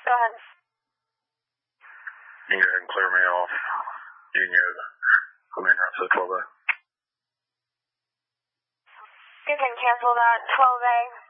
Go ahead. You can go ahead and clear me off. You can go put me in route 12A. You can cancel that 12A.